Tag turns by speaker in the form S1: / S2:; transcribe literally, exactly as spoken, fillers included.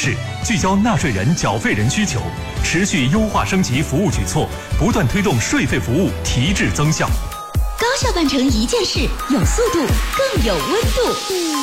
S1: 事，聚焦纳税人、缴费人需求，持续优化升级服务举措，不断推动税费服务提质增效。
S2: 高效办成一件事，有速度，更有温度。